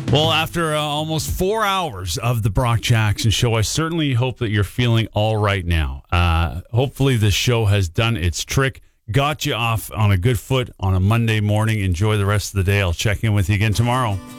Well, after almost 4 hours of the Brock Jackson Show, I certainly hope that you're feeling all right now. Hopefully this show has done its trick, got you off on a good foot on a Monday morning. Enjoy the rest of the day. I'll check in with you again tomorrow.